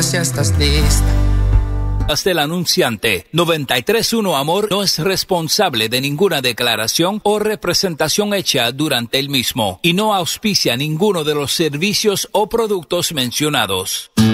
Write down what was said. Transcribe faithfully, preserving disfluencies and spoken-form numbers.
si estás lista. Del anunciante. noventa y tres punto uno Amor no es responsable de ninguna declaración o representación hecha durante el mismo y no auspicia ninguno de los servicios o productos mencionados.